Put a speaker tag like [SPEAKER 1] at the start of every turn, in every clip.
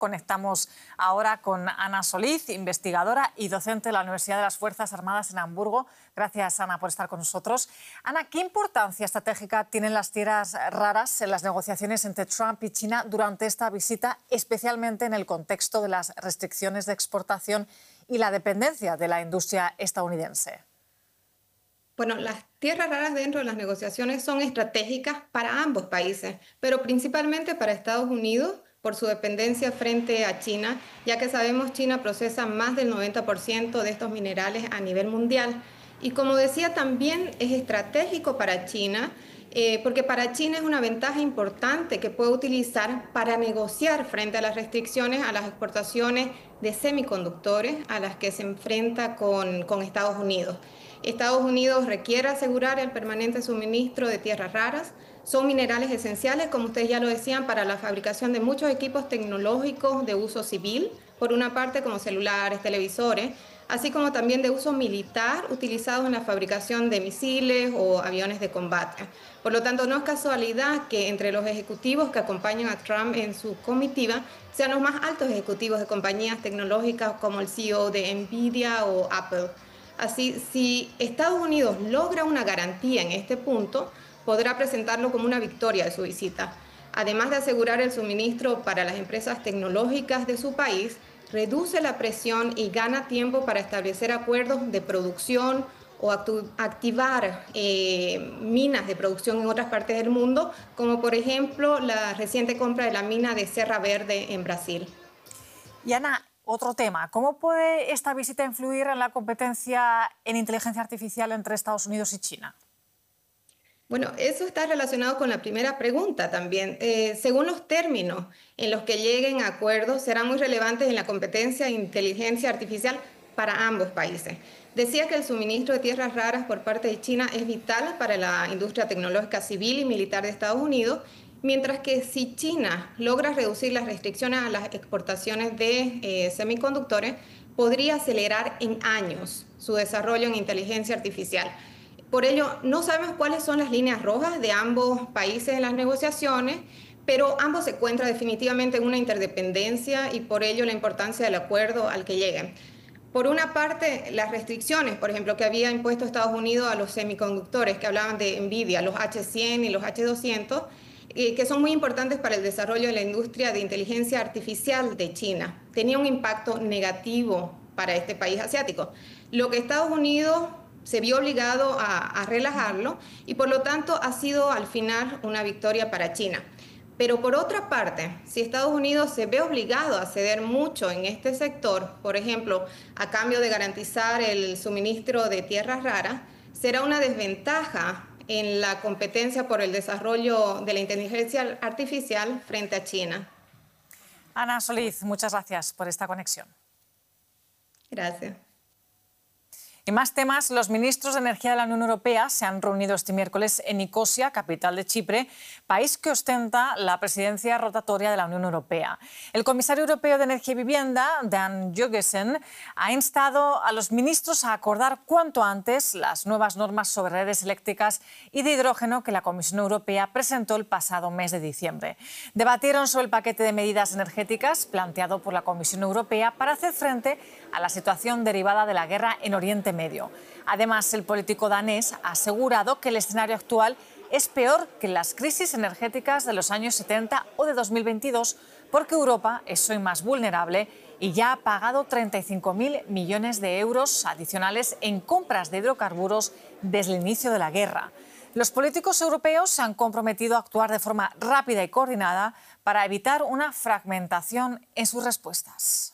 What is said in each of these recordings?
[SPEAKER 1] Conectamos ahora con Ana Solís, investigadora y docente de la Universidad de las Fuerzas Armadas en Hamburgo. Gracias, Ana, por estar con nosotros. Ana, ¿qué importancia estratégica tienen las tierras raras en las negociaciones entre Trump y China durante esta visita, especialmente en el contexto de las restricciones de exportación y la dependencia de la industria estadounidense?
[SPEAKER 2] Bueno, las tierras raras dentro de las negociaciones son estratégicas para ambos países, pero principalmente para Estados Unidos por su dependencia frente a China, ya que sabemos China procesa más del 90% de estos minerales a nivel mundial. Y como decía, también es estratégico para China, porque para China es una ventaja importante que puede utilizar para negociar frente a las restricciones a las exportaciones de semiconductores a las que se enfrenta con Estados Unidos. Estados Unidos requiere asegurar el permanente suministro de tierras raras. Son minerales esenciales, como ustedes ya lo decían, para la fabricación de muchos equipos tecnológicos de uso civil, por una parte como celulares, televisores, así como también de uso militar, utilizados en la fabricación de misiles o aviones de combate. Por lo tanto, no es casualidad que entre los ejecutivos que acompañan a Trump en su comitiva sean los más altos ejecutivos de compañías tecnológicas como el CEO de Nvidia o Apple. Así, si Estados Unidos logra una garantía en este punto, podrá presentarlo como una victoria de su visita. Además de asegurar el suministro para las empresas tecnológicas de su país, reduce la presión y gana tiempo para establecer acuerdos de producción o activar minas de producción en otras partes del mundo, como por ejemplo la reciente compra de la mina de Serra Verde en Brasil.
[SPEAKER 1] Y Ana, otro tema. ¿Cómo puede esta visita influir en la competencia en inteligencia artificial entre Estados Unidos y China?
[SPEAKER 2] Bueno, eso está relacionado con la primera pregunta también. Según los términos en los que lleguen a acuerdos, serán muy relevantes en la competencia de inteligencia artificial para ambos países. Decía que el suministro de tierras raras por parte de China es vital para la industria tecnológica civil y militar de Estados Unidos, mientras que si China logra reducir las restricciones a las exportaciones de semiconductores, podría acelerar en años su desarrollo en inteligencia artificial. Por ello, no sabemos cuáles son las líneas rojas de ambos países en las negociaciones, pero ambos se encuentran definitivamente en una interdependencia y por ello la importancia del acuerdo al que lleguen. Por una parte, las restricciones, por ejemplo, que había impuesto Estados Unidos a los semiconductores, que hablaban de Nvidia, los H100 y los H200, que son muy importantes para el desarrollo de la industria de inteligencia artificial de China. Tenía un impacto negativo para este país asiático. Lo que Estados Unidos se vio obligado a relajarlo y por lo tanto ha sido al final una victoria para China. Pero por otra parte, si Estados Unidos se ve obligado a ceder mucho en este sector, por ejemplo, a cambio de garantizar el suministro de tierras raras, será una desventaja en la competencia por el desarrollo de la inteligencia artificial frente a China.
[SPEAKER 1] Ana Solís, muchas gracias por esta conexión.
[SPEAKER 2] Gracias.
[SPEAKER 1] En más temas, los ministros de Energía de la Unión Europea se han reunido este miércoles en Nicosia, capital de Chipre, país que ostenta la presidencia rotatoria de la Unión Europea. El comisario europeo de Energía y Vivienda, Dan Jørgensen, ha instado a los ministros a acordar cuanto antes las nuevas normas sobre redes eléctricas y de hidrógeno que la Comisión Europea presentó el pasado mes de diciembre. Debatieron sobre el paquete de medidas energéticas planteado por la Comisión Europea para hacer frente a la situación derivada de la guerra en Oriente Medio. Además, el político danés ha asegurado que el escenario actual es peor que las crisis energéticas de los años 70 o de 2022 porque Europa es hoy más vulnerable y ya ha pagado 35.000 millones de euros adicionales en compras de hidrocarburos desde el inicio de la guerra. Los políticos europeos se han comprometido a actuar de forma rápida y coordinada para evitar una fragmentación en sus respuestas.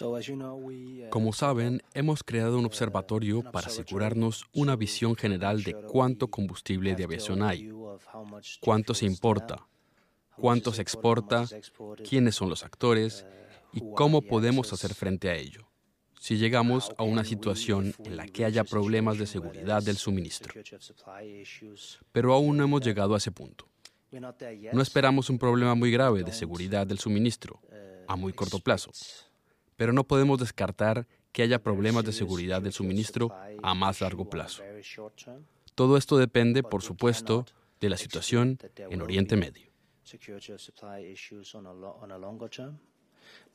[SPEAKER 3] Como saben, hemos creado un observatorio para asegurarnos una visión general de cuánto combustible de aviación hay, cuánto se importa, cuánto se exporta, quiénes son los actores y cómo podemos hacer frente a ello si llegamos a una situación en la que haya problemas de seguridad del suministro. Pero aún no hemos llegado a ese punto. No esperamos un problema muy grave de seguridad del suministro a muy corto plazo. Pero no podemos descartar que haya problemas de seguridad del suministro a más largo plazo. Todo esto depende, por supuesto, de la situación en Oriente Medio.